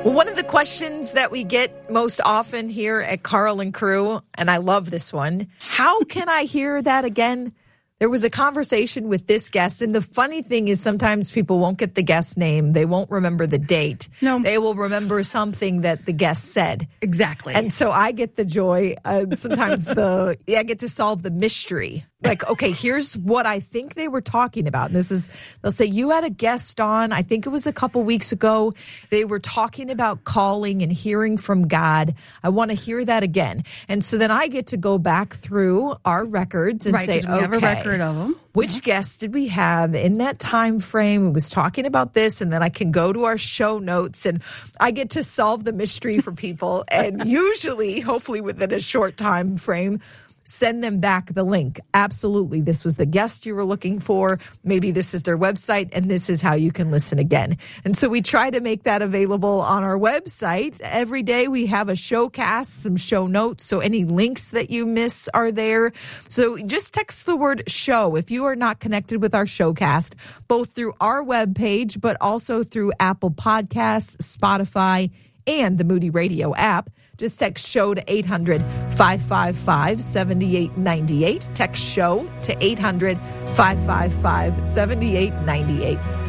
Well, one of the questions that we get most often here at Carl and Crew, and I love this one, how can I hear that again? There was a conversation with this guest, and the funny thing is sometimes people won't get the guest name. They won't remember the date. No. They will remember something that the guest said. Exactly. And so I get the joy. Sometimes I get to solve the mystery. Like, okay, here's what I think they were talking about. And they'll say, you had a guest on, I think it was a couple weeks ago. They were talking about calling and hearing from God. I want to hear that again. And so then I get to go back through our records and say, we have a record of them. Which guest did we have in that time frame who was talking about this? And then I can go to our show notes and I get to solve the mystery for people. And usually, hopefully within a short time frame, send them back the link. Absolutely. This was the guest you were looking for. Maybe this is their website and this is how you can listen again. And so we try to make that available on our website. Every day we have a showcast, some show notes. So any links that you miss are there. So just text the word show if you are not connected with our showcast, both through our webpage, but also through Apple Podcasts, Spotify, and the Moody Radio app. Just text SHOW to 800-555-7898. Text SHOW to 800-555-7898.